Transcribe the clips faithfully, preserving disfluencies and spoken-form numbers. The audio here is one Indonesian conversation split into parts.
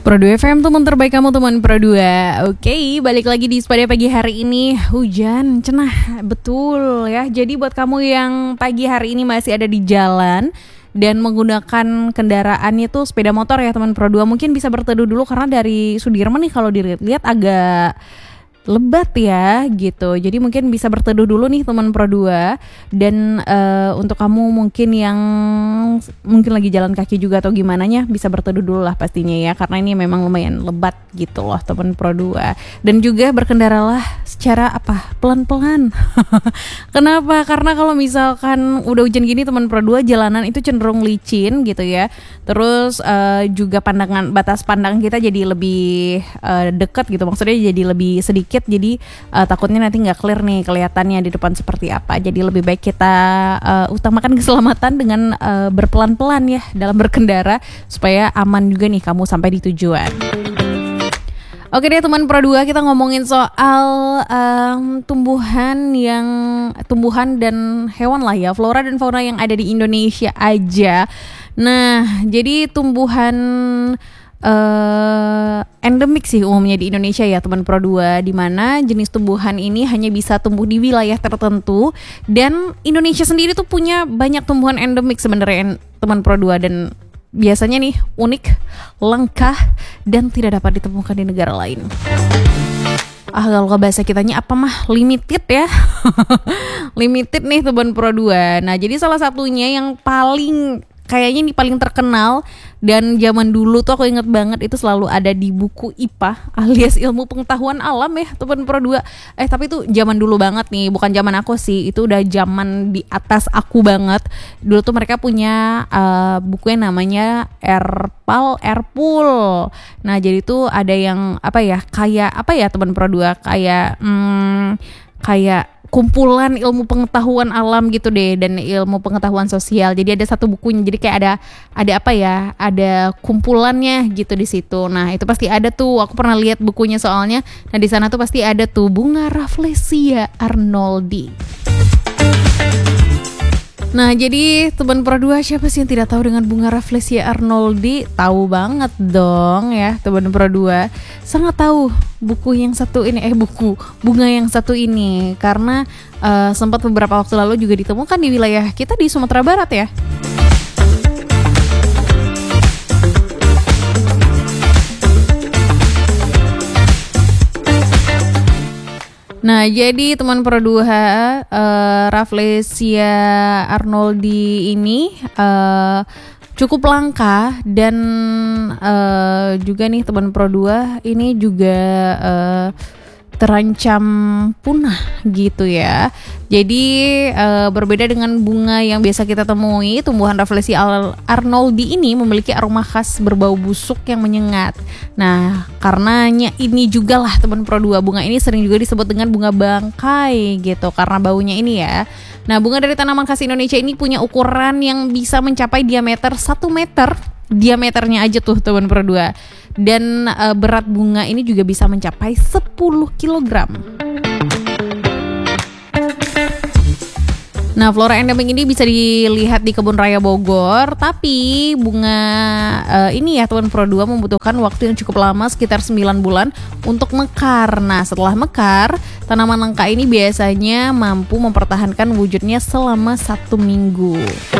Pro dua F M, teman terbaik kamu, teman Pro dua. Oke, balik lagi di Pada pagi hari ini. Hujan, cenah, betul ya. Jadi buat kamu yang pagi hari ini masih ada di jalan dan menggunakan kendaraannya tuh sepeda motor ya teman Pro dua, mungkin bisa berteduh dulu karena dari Sudirman nih kalau dilihat agak lebat ya gitu. Jadi mungkin bisa berteduh dulu nih teman Pro dua. Dan uh, untuk kamu mungkin yang mungkin lagi jalan kaki juga atau gimana nya, bisa berteduh dulu lah pastinya ya, karena ini memang lumayan lebat gitu loh teman Pro dua. Dan juga berkendaralah secara apa? Pelan-pelan. Kenapa? Karena kalau misalkan udah hujan gini teman Pro dua, jalanan itu cenderung licin gitu ya. Terus uh, juga pandangan batas pandang kita jadi lebih uh, dekat gitu. Maksudnya jadi lebih sedikit. Jadi uh, takutnya nanti nggak clear nih kelihatannya di depan seperti apa. Jadi lebih baik kita uh, utamakan keselamatan dengan uh, berpelan-pelan ya dalam berkendara supaya aman juga nih kamu sampai di tujuan. Oke deh teman Pro dua, kita ngomongin soal um, tumbuhan yang tumbuhan dan hewan lah ya, flora dan fauna yang ada di Indonesia aja. Nah, jadi tumbuhan Uh, endemik sih umumnya di Indonesia ya teman Pro dua, di mana jenis tumbuhan ini hanya bisa tumbuh di wilayah tertentu, dan Indonesia sendiri tuh punya banyak tumbuhan endemik sebenarnya teman Pro dua, dan biasanya nih unik, langka, dan tidak dapat ditemukan di negara lain. Ah, kalau bahasa kitanya apa mah, limited ya. Limited nih teman Pro dua. Nah, jadi salah satunya yang paling kayaknya ini paling terkenal dan zaman dulu tuh aku inget banget itu selalu ada di buku I P A alias ilmu pengetahuan alam ya teman Pro dua. Eh tapi itu zaman dulu banget nih, bukan zaman aku sih, itu udah zaman di atas aku banget. Dulu tuh mereka punya uh, buku yang namanya Erpal Erpul. Nah jadi tuh ada yang apa ya, kayak apa ya teman Pro dua, kayak hmm, kayak kumpulan ilmu pengetahuan alam gitu deh, dan ilmu pengetahuan sosial. Jadi ada satu bukunya, jadi kayak ada ada apa ya, ada kumpulannya gitu di situ. Nah itu pasti ada tuh, aku pernah lihat bukunya soalnya. Nah di sana tuh pasti ada tuh bunga Rafflesia arnoldi. Nah jadi teman Pro dua, siapa sih yang tidak tahu dengan bunga Rafflesia arnoldi? Tahu banget dong ya teman Pro dua. Sangat tahu buku yang satu ini, eh buku bunga yang satu ini, karena uh, sempat beberapa waktu lalu juga ditemukan di wilayah kita di Sumatera Barat ya. Nah jadi teman Pro dua, uh, Rafflesia arnoldi ini uh, cukup langka, dan uh, juga nih teman Pro dua ini juga uh, terancam punah gitu ya. Jadi uh, berbeda dengan bunga yang biasa kita temui, tumbuhan Rafflesia arnoldi ini memiliki aroma khas berbau busuk yang menyengat. Nah, karenanya ini juga lah teman Pro dua, bunga ini sering juga disebut dengan bunga bangkai gitu karena baunya ini ya. Nah, bunga dari tanaman khas Indonesia ini punya ukuran yang bisa mencapai diameter satu meter. Diameternya aja tuh teman Pro dua. Dan uh, berat bunga ini juga bisa mencapai sepuluh kilogram. Nah, flora endemik ini bisa dilihat di Kebun Raya Bogor, tapi bunga uh, ini ya teman Pro dua membutuhkan waktu yang cukup lama, sekitar sembilan bulan untuk mekar. Nah, setelah mekar, tanaman langka ini biasanya mampu mempertahankan wujudnya selama satu minggu.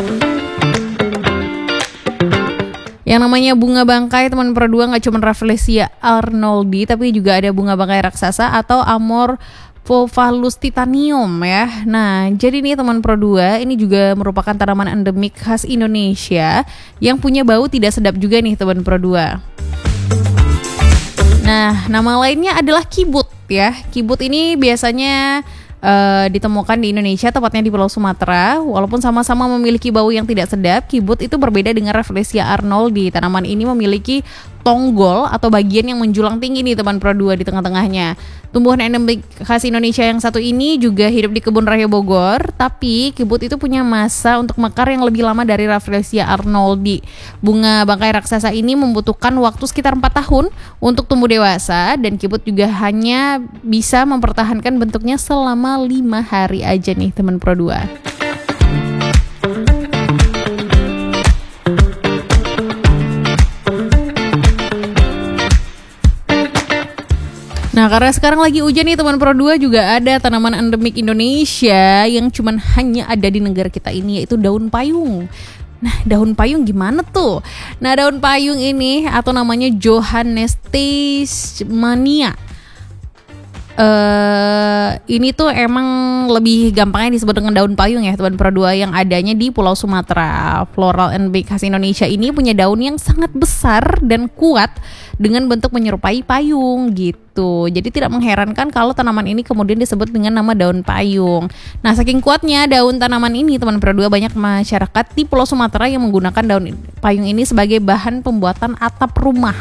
Yang namanya bunga bangkai teman Pro dua nggak cuma Rafflesia arnoldi, tapi juga ada bunga bangkai raksasa atau Amorphophallus titanium ya. Nah jadi nih teman Pro dua, ini juga merupakan tanaman endemik khas Indonesia yang punya bau tidak sedap juga nih teman Pro dua. Nah nama lainnya adalah kibut ya. Kibut ini biasanya Uh, ditemukan di Indonesia, tepatnya di Pulau Sumatera. Walaupun sama-sama memiliki bau yang tidak sedap, kibut itu berbeda dengan Rafflesia arnoldi. Tanaman ini memiliki tonggol atau bagian yang menjulang tinggi nih teman Pro dua di tengah-tengahnya. Tumbuhan endemik khas Indonesia yang satu ini juga hidup di Kebun Raya Bogor, tapi kibut itu punya masa untuk mekar yang lebih lama dari Rafflesia arnoldi. Bunga bangkai raksasa ini membutuhkan waktu sekitar empat tahun untuk tumbuh dewasa, dan kibut juga hanya bisa mempertahankan bentuknya selama lima hari aja nih teman Pro dua. Nah, karena sekarang lagi hujan nih teman Pro dua, juga ada tanaman endemik Indonesia yang cuman hanya ada di negara kita ini, yaitu daun payung. Nah, daun payung gimana tuh? Nah, daun payung ini atau namanya Johannestemania. Uh, ini tuh emang lebih gampangnya disebut dengan daun payung ya teman Pro dua, yang adanya di Pulau Sumatera. Floral endemik khas Indonesia ini punya daun yang sangat besar dan kuat dengan bentuk menyerupai payung gitu. Jadi tidak mengherankan kalau tanaman ini kemudian disebut dengan nama daun payung. Nah, saking kuatnya daun tanaman ini teman Pro dua, banyak masyarakat di Pulau Sumatera yang menggunakan daun payung ini sebagai bahan pembuatan atap rumah.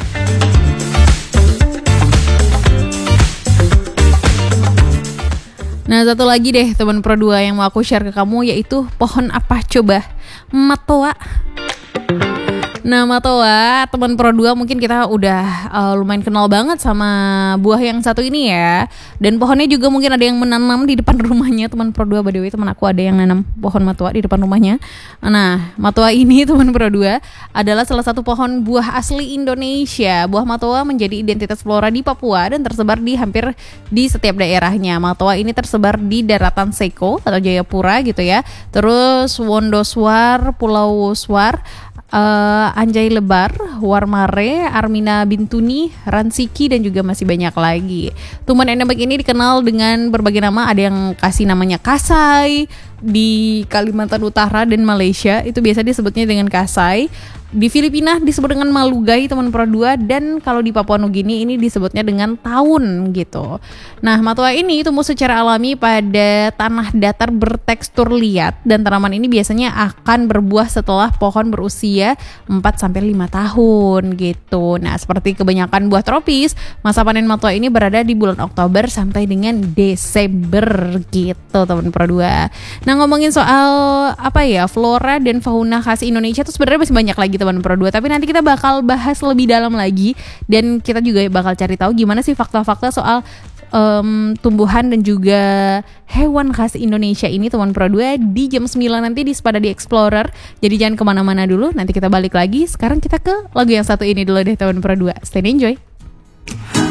Nah, satu lagi deh teman Pro dua yang mau aku share ke kamu, yaitu pohon apa coba? Matoa. Nah, matoa teman Pro dua mungkin kita udah uh, lumayan kenal banget sama buah yang satu ini ya. Dan pohonnya juga mungkin ada yang menanam di depan rumahnya teman Pro dua. By the way, teman aku ada yang nanam pohon matoa di depan rumahnya. Nah, matoa ini teman Pro dua adalah salah satu pohon buah asli Indonesia. Buah matoa menjadi identitas flora di Papua dan tersebar di hampir di setiap daerahnya. Matoa ini tersebar di daratan Seko atau Jayapura gitu ya. Terus Wondoswar, Pulau Swar, Uh, Anjay Lebar, Warmare, Armina Bintuni, Ransiki, dan juga masih banyak lagi. Tumbuhan endemik ini dikenal dengan berbagai nama. Ada yang kasih namanya kasai di Kalimantan Utara dan Malaysia, itu biasa disebutnya dengan kasai. Di Filipina disebut dengan malugay teman Pro dua, dan kalau di Papua Nugini ini disebutnya dengan taun gitu. Nah, matoa ini tumbuh secara alami pada tanah datar bertekstur liat, dan tanaman ini biasanya akan berbuah setelah pohon berusia empat sampai lima tahun gitu. Nah, seperti kebanyakan buah tropis, masa panen matoa ini berada di bulan Oktober sampai dengan Desember gitu teman Pro dua. Nah, ngomongin soal apa ya, flora dan fauna khas Indonesia tuh sebenarnya masih banyak lagi teman Pro dua, tapi nanti kita bakal bahas lebih dalam lagi, dan kita juga bakal cari tahu gimana sih fakta-fakta soal um, tumbuhan dan juga hewan khas Indonesia ini teman Pro dua di jam sembilan nanti di Sepada di Explorer. Jadi jangan kemana-mana dulu, nanti kita balik lagi. Sekarang kita ke lagu yang satu ini dulu deh teman Pro dua. Stay and enjoy.